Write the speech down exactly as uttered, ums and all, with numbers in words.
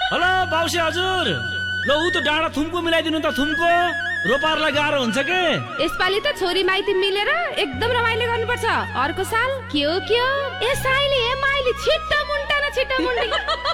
Hello बाउसी हजुर, ल ऊ त डाँडा थुम्को मिलाइदिनु त, थुम्को रोपारलाई गाह्रो हुन्छ के। यसपालि त छोरी माइती मिलेर एकदम रमाइलो गर्नुपर्छ। अर्को साल के हो के हो ए साइली ए माइली छिट्टा मुन्टा न छिट्टा मुन्डी